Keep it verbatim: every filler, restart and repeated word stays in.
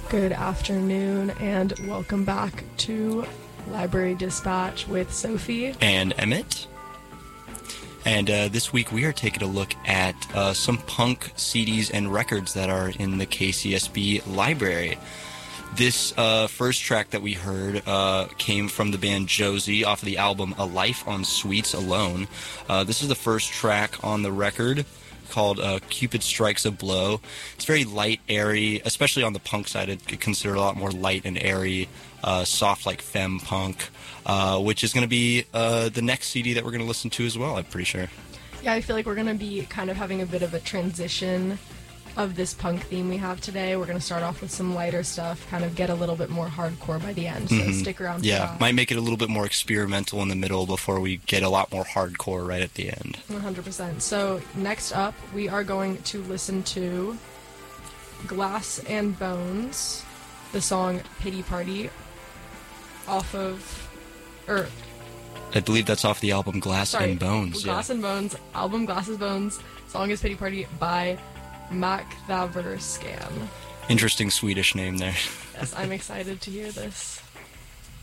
Good afternoon, and welcome back to Library Dispatch with Sophie and Emmett. And uh, this week we are taking a look at uh, some punk C Ds and records that are in the K C S B library. This uh, first track that we heard uh, came from the band Josie off of the album A Life on Sweets Alone. Uh, this is the first track on the record, called uh, Cupid Strikes a Blow. It's very light, airy, especially on the punk side. I'd consider a lot more light and airy, uh, soft like femme punk, uh, which is going to be uh, the next C D that we're going to listen to as well, I'm pretty sure. Yeah, I feel like we're going to be kind of having a bit of a transition of this punk theme we have today. We're going to start off with some lighter stuff, kind of get a little bit more hardcore by the end, so mm-hmm. stick around for yeah, that. Might make it a little bit more experimental in the middle before we get a lot more hardcore right at the end. one hundred percent. So next up, we are going to listen to Glass and Bones, the song Pity Party, off of... er. I believe that's off the album Glass Sorry, and Bones. Glass yeah. and Bones, album Glass and Bones, song is Pity Party by Mac Thaver Scan. Interesting Swedish name there. Yes, I'm excited to hear this.